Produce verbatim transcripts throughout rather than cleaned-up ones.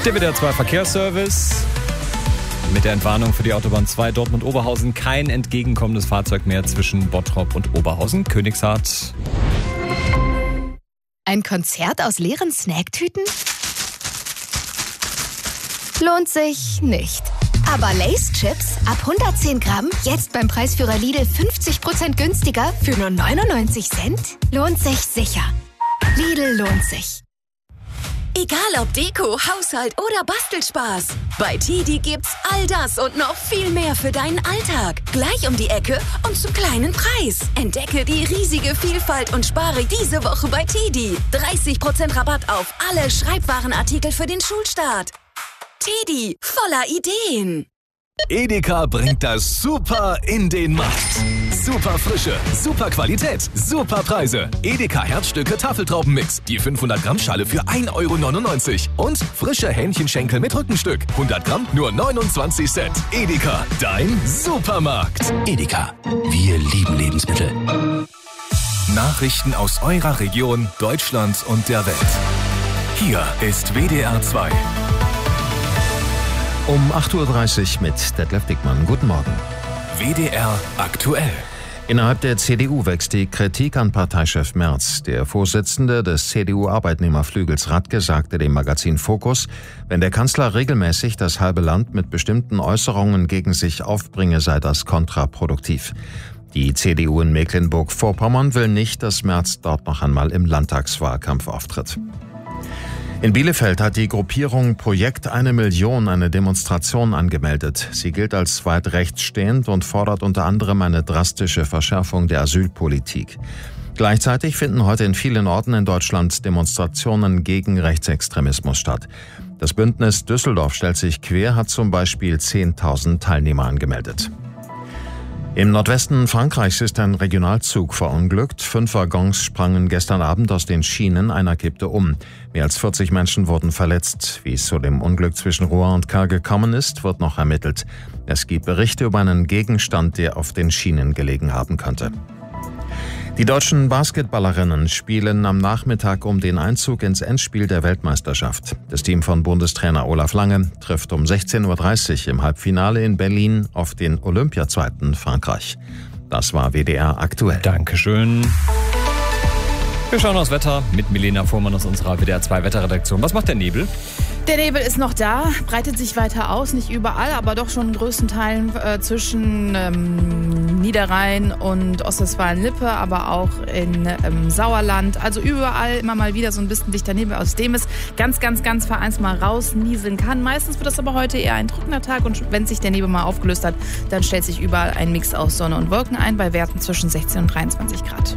Der W D R zwei Verkehrsservice. Mit der Entwarnung für die Autobahn zwei Dortmund-Oberhausen kein entgegenkommendes Fahrzeug mehr zwischen Bottrop und Oberhausen. Königshardt. Ein Konzert aus leeren Snacktüten? Lohnt sich nicht. Aber Lay's Chips ab hundertzehn Gramm, jetzt beim Preisführer Lidl fünfzig Prozent günstiger für nur neunundneunzig Cent? Lohnt sich sicher. Lidl lohnt sich. Egal ob Deko, Haushalt oder Bastelspaß. Bei Tedi gibt's all das und noch viel mehr für deinen Alltag. Gleich um die Ecke und zum kleinen Preis. Entdecke die riesige Vielfalt und spare diese Woche bei Tedi. dreißig Prozent Rabatt auf alle Schreibwarenartikel für den Schulstart. Tedi, voller Ideen. Edeka bringt das Super in den Markt. Super Frische, super Qualität, super Preise. Edeka Herzstücke Tafeltraubenmix. Die fünfhundert Gramm Schale für ein Euro neunundneunzig. Und frische Hähnchenschenkel mit Rückenstück. hundert Gramm nur neunundzwanzig Cent. Edeka, dein Supermarkt. Edeka, wir lieben Lebensmittel. Nachrichten aus eurer Region, Deutschland und der Welt. Hier ist W D R zwei. Um acht Uhr dreißig mit Detlef Dickmann. Guten Morgen. W D R aktuell. Innerhalb der C D U wächst die Kritik an Parteichef Merz. Der Vorsitzende des C D U-Arbeitnehmerflügels Radke sagte dem Magazin Focus, wenn der Kanzler regelmäßig das halbe Land mit bestimmten Äußerungen gegen sich aufbringe, sei das kontraproduktiv. Die C D U in Mecklenburg-Vorpommern will nicht, dass Merz dort noch einmal im Landtagswahlkampf auftritt. In Bielefeld hat die Gruppierung Projekt Eine Million eine Demonstration angemeldet. Sie gilt als weit rechtsstehend und fordert unter anderem eine drastische Verschärfung der Asylpolitik. Gleichzeitig finden heute in vielen Orten in Deutschland Demonstrationen gegen Rechtsextremismus statt. Das Bündnis Düsseldorf stellt sich quer, hat zum Beispiel zehntausend Teilnehmer angemeldet. Im Nordwesten Frankreichs ist ein Regionalzug verunglückt. Fünf Waggons sprangen gestern Abend aus den Schienen, einer kippte um. Mehr als vierzig Menschen wurden verletzt. Wie es zu dem Unglück zwischen Rouen und Caen gekommen ist, wird noch ermittelt. Es gibt Berichte über einen Gegenstand, der auf den Schienen gelegen haben könnte. Die deutschen Basketballerinnen spielen am Nachmittag um den Einzug ins Endspiel der Weltmeisterschaft. Das Team von Bundestrainer Olaf Lange trifft um sechzehn Uhr dreißig im Halbfinale in Berlin auf den Olympiazweiten Frankreich. Das war W D R aktuell. Dankeschön. Wir schauen aufs Wetter mit Milena Fuhrmann aus unserer W D R zwei Wetterredaktion. Was macht der Nebel? Der Nebel ist noch da, breitet sich weiter aus, nicht überall, aber doch schon in größten Teilen äh, zwischen ähm, Niederrhein und Ostwestfalen-Lippe, aber auch in ähm, Sauerland. Also überall immer mal wieder so ein bisschen dichter Nebel, aus dem es ganz, ganz, ganz vereinzelt mal rausnieseln kann. Meistens wird das aber heute eher ein trockener Tag und wenn sich der Nebel mal aufgelöst hat, dann stellt sich überall ein Mix aus Sonne und Wolken ein, bei Werten zwischen sechzehn und dreiundzwanzig Grad.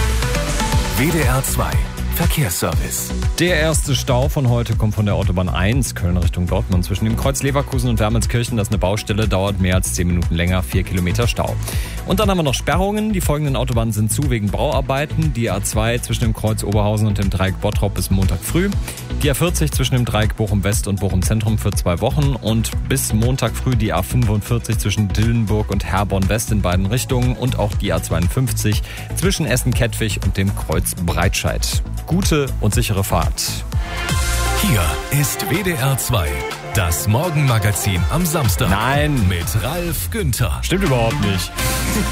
W D R zwei Verkehrsservice. Der erste Stau von heute kommt von der Autobahn eins, Köln Richtung Dortmund. Zwischen dem Kreuz Leverkusen und Wermelskirchen, das ist eine Baustelle, dauert mehr als zehn Minuten länger, vier Kilometer Stau. Und dann haben wir noch Sperrungen. Die folgenden Autobahnen sind zu wegen Bauarbeiten. Die A zwei zwischen dem Kreuz Oberhausen und dem Dreieck Bottrop bis Montag früh. Die A vierzig zwischen dem Dreieck Bochum West und Bochum Zentrum für zwei Wochen. Und bis Montag früh die A fünfundvierzig zwischen Dillenburg und Herborn West in beiden Richtungen. Und auch die A zweiundfünfzig zwischen Essen-Kettwig und dem Kreuz Breitscheid. Gute und sichere Fahrt. Hier ist W D R zwei, das Morgenmagazin am Samstag. Nein. Mit Ralf Günther. Stimmt überhaupt nicht.